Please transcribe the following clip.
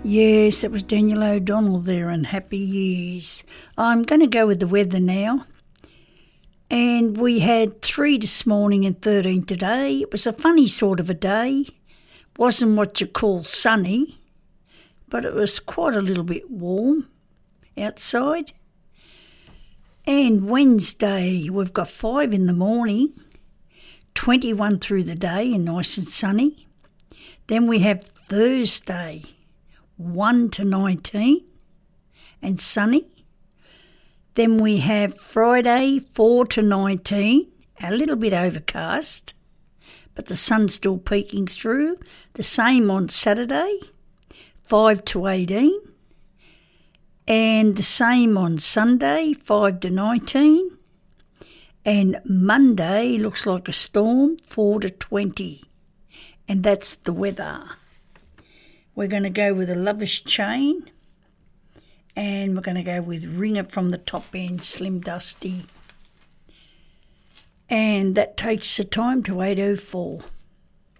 Yes, it was Daniel O'Donnell there, and happy years. I'm going to go with the weather now. And we had 3 this morning and 13 today. It was a funny sort of a day. Wasn't what you call sunny, but it was quite a little bit warm outside. And Wednesday, we've got 5 in the morning, 21 through the day and nice and sunny. Then we have Thursday, 1 to 19 and sunny. Then we have Friday, 4 to 19, a little bit overcast, but the sun's still peeking through. The same on Saturday, 5 to 18. And the same on Sunday, 5 to 19. And Monday looks like a storm, 4 to 20. And that's the weather. We're going to go with a Lover's Chain. And we're going to go with Ringer from the Top End, Slim Dusty. And that takes the time to 8:04.